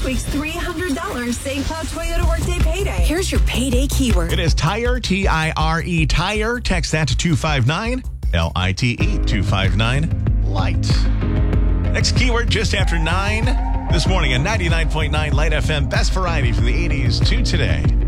week's $300 St. Cloud Toyota Workday Payday. Here's your payday keyword. It is tire, T-I-R-E, tire. Text that to 259, L-I-T-E, 259, light. Next keyword just after 9. This morning, a 99.9 Light FM best variety from the 80s to today.